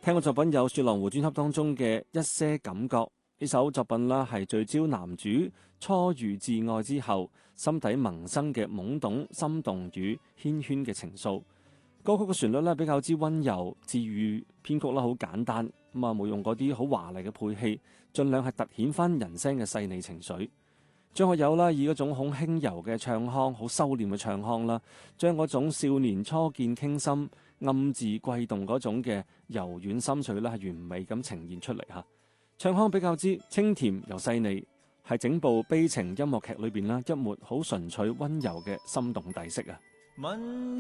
聽過作品有《雪狼湖》專輯當中嘅一些感覺，呢首作品啦係聚焦男主初遇摯愛之後心底萌生嘅懵懂、心動與繾綣嘅情愫。歌曲嘅旋律咧比較之溫柔治愈，編曲啦好簡單，咁啊冇用嗰啲好華麗嘅配器，盡量係突顯翻人聲嘅細膩情緒。張學友啦以嗰種好輕柔嘅唱腔，好收斂嘅唱腔啦，將嗰種少年初見傾心、暗自悸動嗰種嘅柔軟心碎啦，係完美咁呈現出嚟嚇。唱腔比較之清甜又細膩，係整部悲情音樂劇裏邊啦一抹好純粹溫柔嘅心動底色啊！